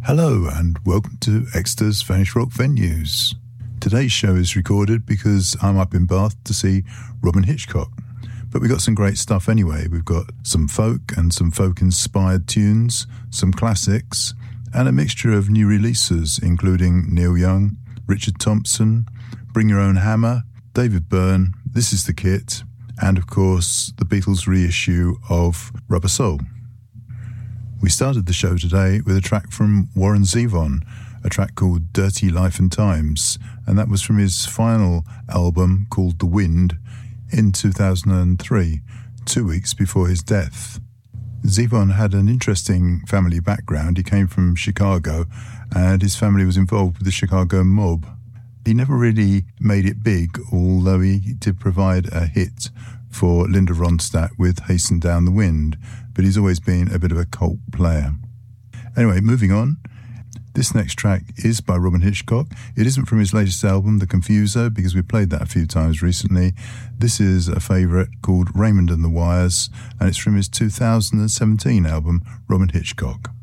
Hello and welcome to Exeter's Vanished Rock Venues. Today's show is recorded because I'm up in Bath to see Robyn Hitchcock. But we've got some great stuff anyway. We've got some folk and some folk-inspired tunes, some classics, and a mixture of new releases including Neil Young, Richard Thompson, Bring Your Own Hammer, David Byrne, This Is the Kit, and of course the Beatles reissue of Rubber Soul. We started the show today with a track from Warren Zevon, a track called Dirty Life and Times, and that was from his final album called The Wind in 2003, 2 weeks before his death. Zevon had an interesting family background. He came from Chicago and his family was involved with the Chicago mob. He never really made it big, although he did provide a hit for Linda Ronstadt with Hasten Down the Wind, but he's always been a bit of a cult player. Anyway, moving on. This next track is by Robyn Hitchcock. It isn't from his latest album, The Confuser, because we played that a few times recently. This is a favourite called Raymond and the Wires, and it's from his 2017 album, Robyn Hitchcock.